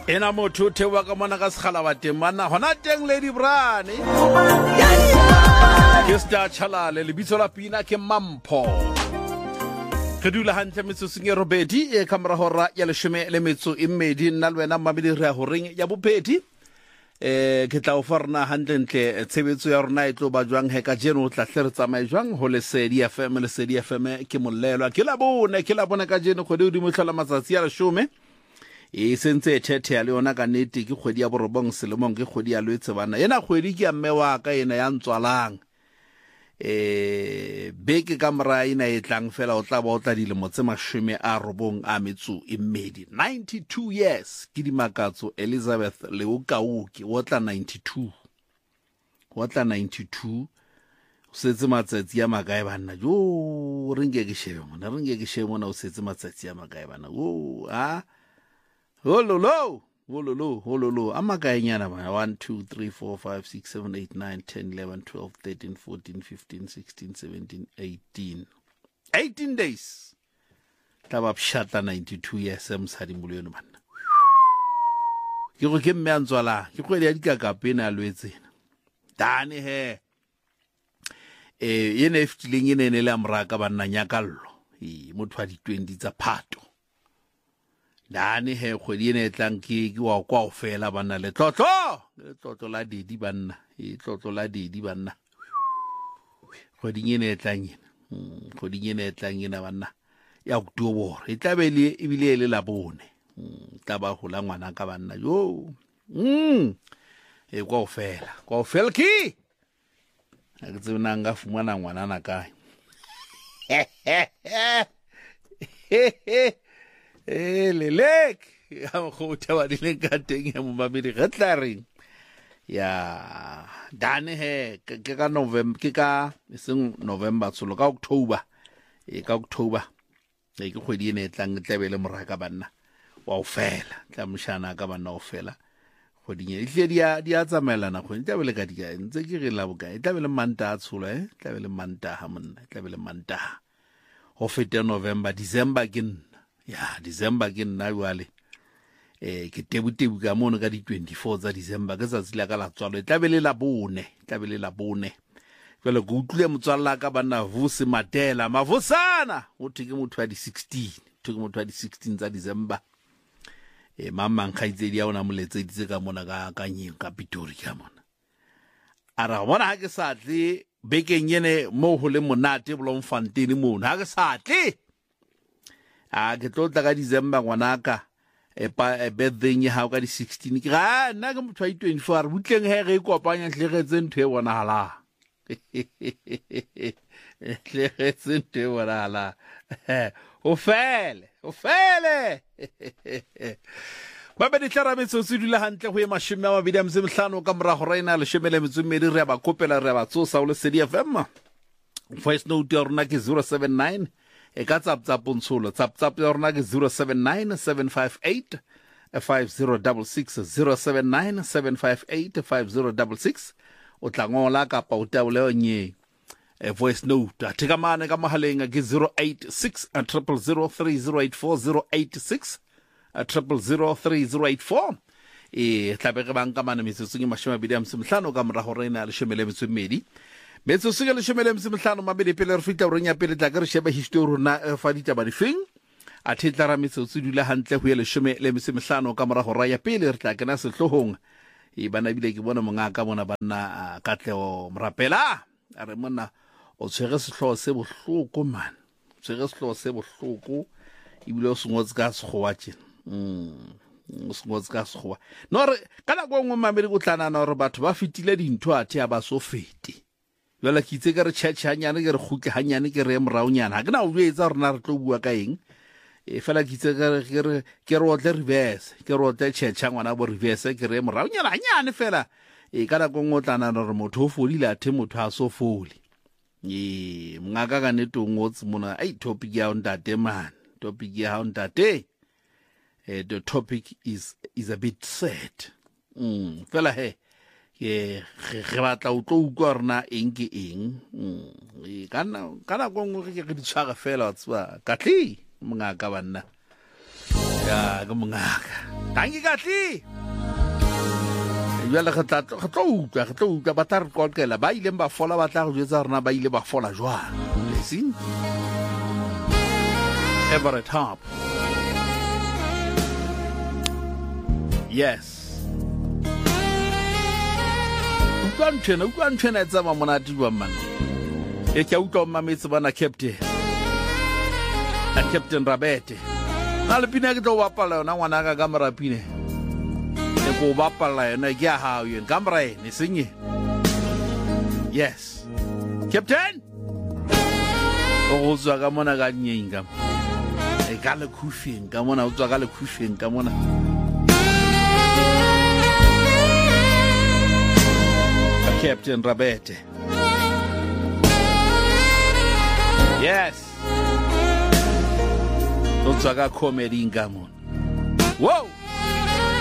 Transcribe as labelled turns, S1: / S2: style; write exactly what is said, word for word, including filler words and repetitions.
S1: ena motho thewa ka mona ka segala wa temana hona teng Lady Brane ke sta chalale le bitso la pina ke Mampho ke dula hantle metsotso e robedi e kamera hora ya leshome le metso e mmedi nna le wena mamedi re ho reng ya bopedi eh ke tla o farna hantle ntle tshebetso ya rona e tlo ba jwang he ka jeno o tla hle re tsamaye jwang ho le Sedi F M le Sedi F M ke mollelwa ke la bone ke la bone ka jeno kgwedi di mohlola matsatsi ya leshome e sentse ethethe ya le yona ka nete ke kgwedi ya borobong selemong ke kgwedi ya lwetse bana ena kgwedi ke ya mme wa ka ena ya ntswalang eh beke kamera ina e tlang fela o tla ba o tla dilemo tse mashome a robong a metso e mmedi ninety-two years ke di makatso Elizabeth Leokauki o tla ninety-two o tla ninety-two o setse matsatsi ya magae bana jo ringe ke shebe mona ringe ke shebe mona o setse matsatsi ya magae bana o ha Hololo, hololo, hololo. Amagaenyana bana one, two, three, four, five, six, seven, eight, nine, ten, eleven, twelve, thirteen, fourteen, fifteen, sixteen, seventeen, eighteen. eighteen days. Taba pshata ninety-two years emsadi muleno bana. Ke go ke mme a ntswala, ke kgwedi ya dikakapena a lwetsena. Dane he. Eh yene e fetileng ene ne le amraka bana nyakallo. E motho wa di twenty tsa Phato. Dane he kgwedi ene e tlang ke ke wa kwa o fela bana le tlotlo le tlotlo la didi bana e tlotlo la didi bana kgwedi ene e tlang ene kgwedi ene e tlang ene bana ya October e tlabele e bile le la bone tla ba hola ngwana ka bana yo mm e kwa o fela kwa o fela ki a ke tsena nga fumana ngwana na kae eh lelek ya go taba di le ka teng ya mo mabedi re tla reng ya dane he ke ka November ke ka seng November tsolo ka October e ka October e ke kgwedi ene tlang tlabele moraka bana wa o fela tla mshana ka bana o fela kgwedi ene ile dia dia tsamaelana kgwedi tlabele ka dika ntse ke re la boka e tlabele manta tsolo eh tlabele manta ha monna tlabele manta ho fete November December ke ya December ke nna jwale eh ke tebutebu ka mono ka di twenty-four tsa December ke sa tsila ka la tswalo tlabele la bone tlabele la bone jwale go utlule motswalla ka bana Vusi Matela mavusana o thike motho wa di sixteen thike motho wa di sixteen tsa December eh mama nkhaitse di ya ona moletse ditse ka mona ka ka nyeng ka Pitori ka mona ara bona ha ke sa tle bekeng yene mo ho le monate Bloemfontein mo ha ke sa tle a ke tlo tla ka December ngwanaka e pa e birthday ya ha ka di sixteen ke ga nna ke motho wa twenty-four butleng he re kopanya hlegetse ntwe e bona hala hlegetse ntwe e bona hala o fele o fele ba be di tla rametso se dula hantle go e mashome a mabedi a msemehlano ka mora go raina le shemele metsumedi re ba kopela re ba tsosa o le Sedi F M voice note ya rona ke zero seven nine e ka tsap tsap ntsholo tsap tsap ya rona ke zero seven nine seven five eight five zero six six zero seven nine seven five eight five zero six six o tla ngola ka pa o taole o nye e voice note a theka mane ka mohaleng ke zero eight six zero zero three zero eight four zero eight six zero zero three zero eight four e tlabe re bang ka mane metsotso ke mashome a mabedi a msemehlano ka mora go rena le shemele metsumedi metso se le shemele msemehlano mabedi pele re fita reng ya pele tla ka re sheba history rona fa ditaba di feng a thitla ra metso se dula hantle go ile shemele msemehlano ka mora go ra ya pele re tla kena sehlohong e bana bile ke bona mongaka bona bana Katlego Morapela a re monna o tshwere sehloho se bohloko man tshwere sehloho se bohloko e bile o sengotse ka sekgowa tjena mm o sengotse ka sekgowa no re kana go ngwe mamedi go tlanana re batho ba fitile dintho a thea ba so fete jwale ke itse ka re tšhatšha hanyane ke re khutle hanyane ke re moraonyana ha ke na o etsa rena re tlo bua ka eng e fela ke itse ka re ke re ke re otle reverse ke re otle tšhatšha ngwana bo reverse ke re moraonyana hanyane fela e kana go ngotlana re motho o fodile a the motho a so foli e mngaka ka neto ngotse mona ai topic ya ntate man topic ya ntate eh the topic is is a bit sad mm fela he ke re batla o tlo utlwa rena eng ke eng e kana kana go ngwe ke ke di tshwara fela wa tswa ka tli mngaka banna ya ka mongaka tangi kahle jwale ga tla ga tlo utlwa ga tlo utlwa ba tla re kokela ba ile ba fola ba tla go jetsa rena ba ile ba fola jwang lesing ever at top yes utlwa ntshena utlwa ntshena etsa ba monate jwa man e ke utlwa mametse bana captain a captain Rabete na le pina ke tlo bapala yona ngwana ka kamera pine e go bapala yona ke a ha yo kamera ene senye yes captain o go tswa ka mona ka nyenga e ka le khufeng ka mona o tswa ka le khufeng ka mona Captain Rabete yes o tswa ka comedy ngamona wow